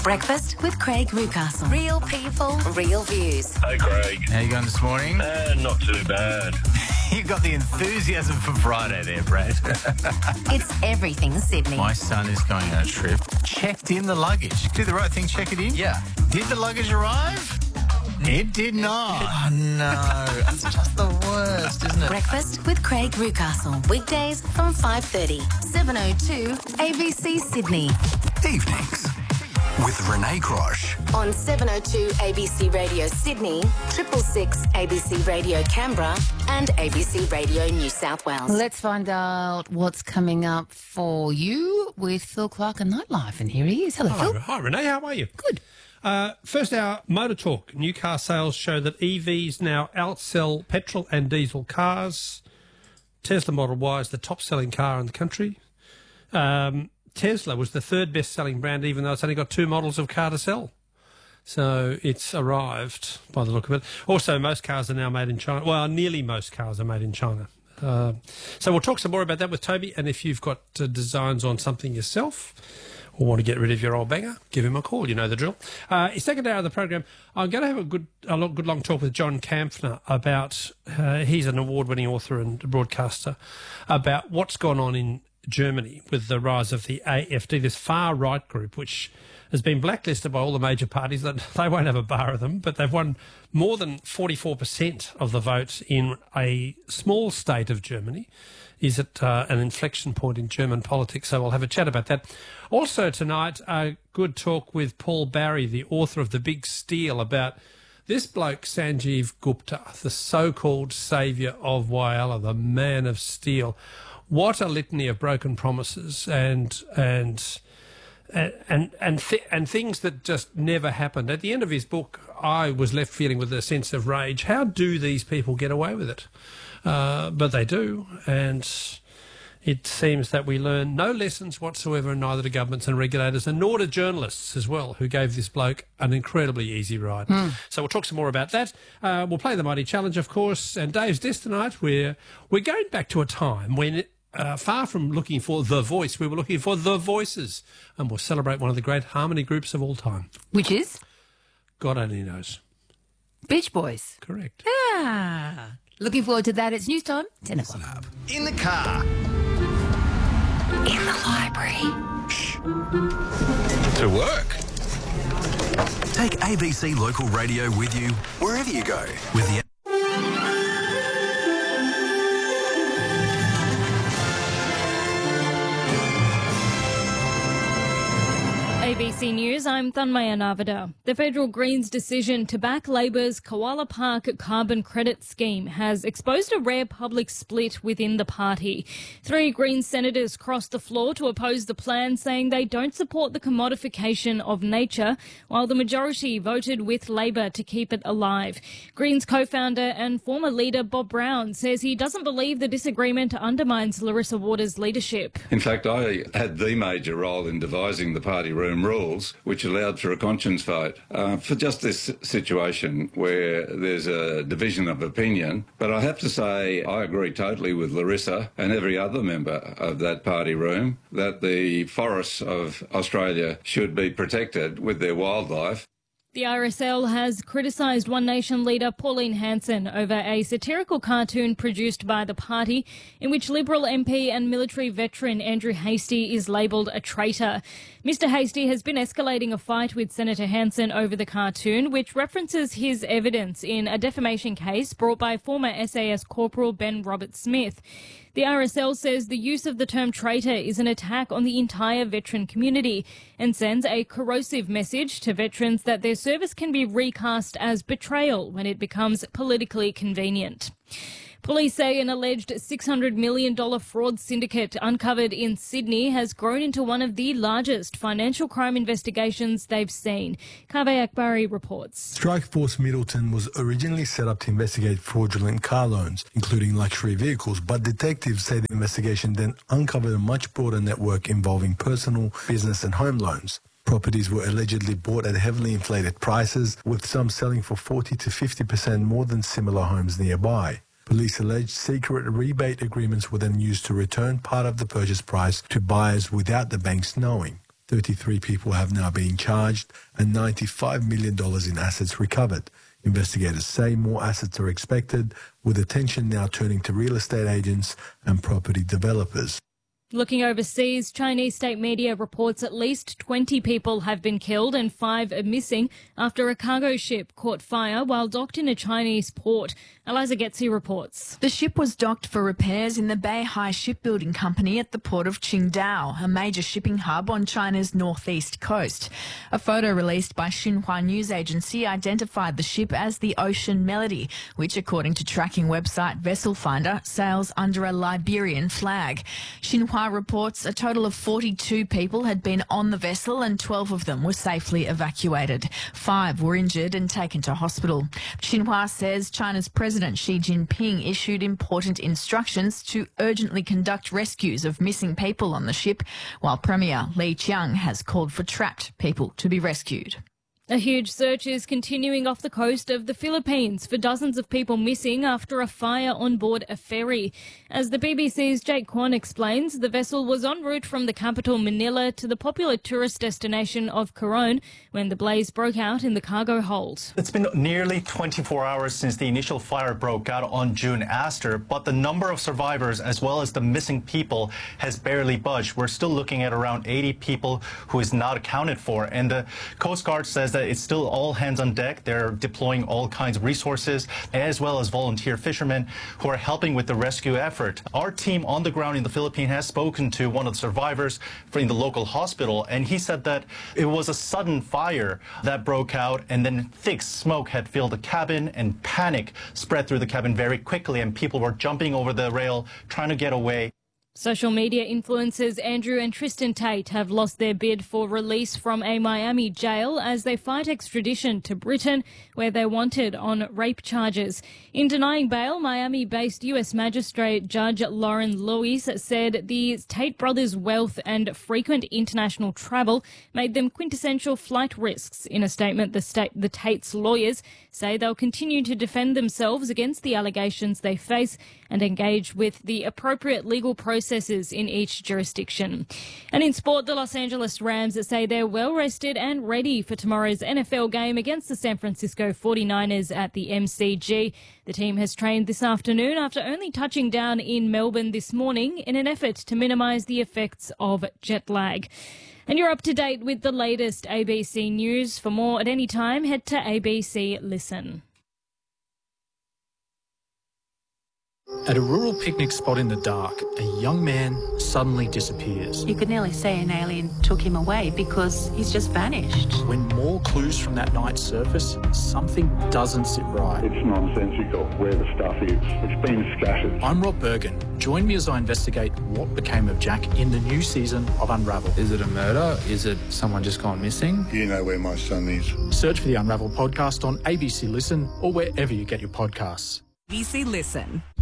Breakfast with Craig Newcastle. Real people, real views. Hey, Craig. How you going this morning? Not too bad. You got the enthusiasm for Friday there, Brad. It's everything Sydney. My son is going on a trip. Checked in the luggage. Did the right thing, check it in? Yeah. Did the luggage arrive? It did not. Oh, no. It's just the worst, isn't it? Breakfast with Craig Newcastle. Weekdays from 5:30. 7:02 ABC Sydney. Evenings with Renee Crosh. On 7:02 ABC Radio Sydney, 666 ABC Radio Canberra and ABC Radio New South Wales. Let's find out what's coming up for you with Phil Clark and Nightlife. And here he is. Hello, Phil. Hi, Renee. How are you? Good. First hour, Motor Talk. New car sales show that EVs now outsell petrol and diesel cars. Tesla Model Y is the top-selling car in the country. Tesla was the third best-selling brand, even though it's only got 2 models of car to sell. So it's arrived, by the look of it. Also, most cars are now made in China. Well, nearly most cars are made in China. So we'll talk some more about that with Toby. And if you've got designs on something yourself or want to get rid of your old banger, give him a call. You know the drill. Second hour of the program, I'm going to have a good long talk with John Kampfner about, he's an award-winning author and broadcaster, about what's gone on in Germany with the rise of the AfD, this far-right group, which has been blacklisted by all the major parties. That they won't have a bar of them, but they've won more than 44% of the vote in a small state of Germany. Is it an inflection point in German politics? So we'll have a chat about that. Also tonight, a good talk with Paul Barry, the author of The Big Steal, about this bloke, Sanjeev Gupta, the so-called saviour of Whyalla, the man of steel. What a litany of broken promises and things that just never happened. At the end of his book, I was left feeling with a sense of rage. How do these people get away with it? But they do, and it seems that we learn no lessons whatsoever, neither do governments and regulators, and nor do journalists as well, who gave this bloke an incredibly easy ride. So we'll talk some more about that. We'll play the Mighty Challenge, of course, and Dave's Desk tonight. We're going back to a time when, far from looking for The Voice, we were looking for The Voices, and we'll celebrate one of the great harmony groups of all time. Which is? God only knows. Beach Boys. Correct. Ah. Looking forward to that. It's news time, 10 o'clock. In the car. In the library. To work. Take ABC Local Radio with you wherever you go with the ABC News, I'm Thanmaya Navada. The federal Greens' decision to back Labor's Koala Park carbon credit scheme has exposed a rare public split within the party. 3 Greens senators crossed the floor to oppose the plan, saying they don't support the commodification of nature, while the majority voted with Labor to keep it alive. Greens co-founder and former leader Bob Brown says he doesn't believe the disagreement undermines Larissa Waters' leadership. In fact, I had the major role in devising the party room rules, which allowed for a conscience vote for just this situation where there's a division of opinion. But I have to say I agree totally with Larissa and every other member of that party room that the forests of Australia should be protected with their wildlife. The RSL has criticised One Nation leader Pauline Hanson over a satirical cartoon produced by the party in which Liberal MP and military veteran Andrew Hastie is labelled a traitor. Mr Hastie has been escalating a fight with Senator Hanson over the cartoon, which references his evidence in a defamation case brought by former SAS Corporal Ben Robert Smith. The RSL says the use of the term traitor is an attack on the entire veteran community and sends a corrosive message to veterans that their service can be recast as betrayal when it becomes politically convenient. Police say an alleged $600 million fraud syndicate uncovered in Sydney has grown into one of the largest financial crime investigations they've seen. Kaveh Akbari reports. Strikeforce Middleton was originally set up to investigate fraudulent car loans, including luxury vehicles, but detectives say the investigation then uncovered a much broader network involving personal, business and home loans. Properties were allegedly bought at heavily inflated prices, with some selling for 40 to 50% more than similar homes nearby. Police allege secret rebate agreements were then used to return part of the purchase price to buyers without the banks knowing. 33 people have now been charged and $95 million in assets recovered. Investigators say more assets are expected, with attention now turning to real estate agents and property developers. Looking overseas, Chinese state media reports at least 20 people have been killed and 5 are missing after a cargo ship caught fire while docked in a Chinese port. Eliza Getzi reports. The ship was docked for repairs in the Beihai Shipbuilding Company at the port of Qingdao, a major shipping hub on China's northeast coast. A photo released by Xinhua News Agency identified the ship as the Ocean Melody, which, according to tracking website Vessel Finder, sails under a Liberian flag. Xinhua reports a total of 42 people had been on the vessel and 12 of them were safely evacuated. 5 were injured and taken to hospital. Xinhua says China's President Xi Jinping issued important instructions to urgently conduct rescues of missing people on the ship, while Premier Li Qiang has called for trapped people to be rescued. A huge search is continuing off the coast of the Philippines for dozens of people missing after a fire on board a ferry. As the BBC's Jake Kwan explains, the vessel was en route from the capital Manila to the popular tourist destination of Coron when the blaze broke out in the cargo hold. It's been nearly 24 hours since the initial fire broke out on June Aster, but the number of survivors as well as the missing people has barely budged. We're still looking at around 80 people who is not accounted for, and the Coast Guard says that it's still all hands on deck. They're deploying all kinds of resources, as well as volunteer fishermen who are helping with the rescue effort. Our team on the ground in the Philippines has spoken to one of the survivors in the local hospital, and he said that it was a sudden fire that broke out, and then thick smoke had filled the cabin, and panic spread through the cabin very quickly, and people were jumping over the rail trying to get away. Social media influencers Andrew and Tristan Tate have lost their bid for release from a Miami jail as they fight extradition to Britain, where they're wanted on rape charges. In denying bail, Miami-based US Magistrate Judge Lauren Lewis said the Tate brothers' wealth and frequent international travel made them quintessential flight risks. In a statement, the Tates' lawyers say they'll continue to defend themselves against the allegations they face and engage with the appropriate legal processes in each jurisdiction. And in sport, the Los Angeles Rams say they're well rested and ready for tomorrow's NFL game against the San Francisco 49ers at the MCG. The team has trained this afternoon after only touching down in Melbourne this morning in an effort to minimise the effects of jet lag. And you're up to date with the latest ABC News. For more at any time, head to ABC Listen. At a rural picnic spot in the dark, a young man suddenly disappears. You could nearly say an alien took him away because he's just vanished. When more clues from that night surface, something doesn't sit right. It's nonsensical where the stuff is. It's been scattered. I'm Rob Bergen. Join me as I investigate what became of Jack in the new season of Unravel. Is it a murder? Is it someone just gone missing? You know where my son is. Search for the Unravel podcast on ABC Listen or wherever you get your podcasts. ABC Listen.